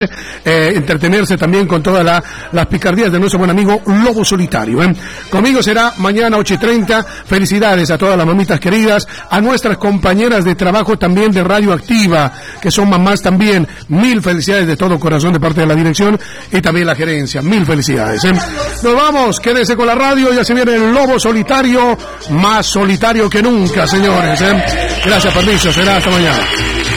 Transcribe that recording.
entretenerse también con todas las picardías de nuestro buen amigo Lobo Solitario. Conmigo será mañana 8:30. Felicidades a todas las mamitas queridas, a nuestras compañeras de trabajo también de Radio Activa, que son mamás también. Mil felicidades de todo corazón de parte de la dirección y también la gerencia. Mil felicidades. Nos vamos, quédense con la radio, ya se viene el Lobo Solitario, más solitario que nunca, señores. Gracias, permiso, será hasta mañana.